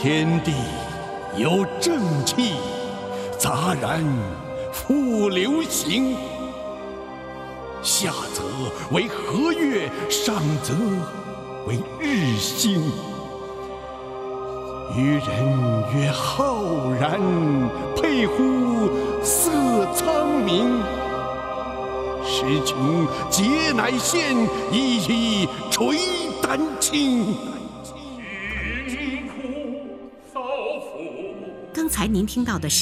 天地有正气，杂然复流行。下则为和月，上则为日星。愚人曰浩然，佩乎色苍明。时穷节乃现，一一垂丹青。 刚才您听到的是